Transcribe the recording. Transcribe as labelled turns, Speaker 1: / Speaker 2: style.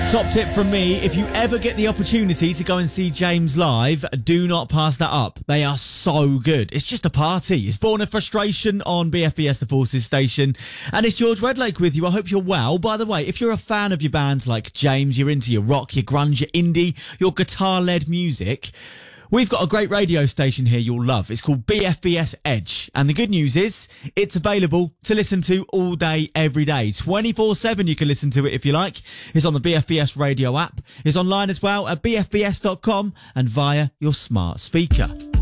Speaker 1: Top tip from me, if you ever get the opportunity to go and see James live, do not pass that up. They are so good. It's just a party. It's Born of Frustration on BFBS The Forces station. And it's George Redlake with you. I hope you're well. By the way, if you're a fan of your bands like James, you're into your rock, your grunge, your indie, your guitar-led music, we've got a great radio station here you'll love. It's called BFBS Edge. And the good news is it's available to listen to all day, every day. 24/7 you can listen to it if you like. It's on the BFBS radio app. It's online as well at bfbs.com and via your smart speaker.